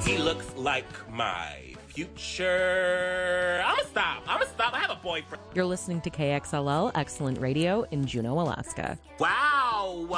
He looks like my future. I'm gonna stop. I have a boyfriend. You're listening to KXLL Excellent Radio in Juneau, Alaska. Wow.